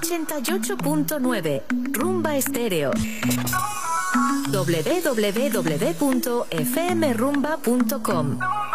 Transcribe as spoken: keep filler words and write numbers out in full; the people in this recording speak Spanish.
ochenta y ocho punto nueve. Rumba Estéreo. doble u doble u doble u punto f m rumba punto com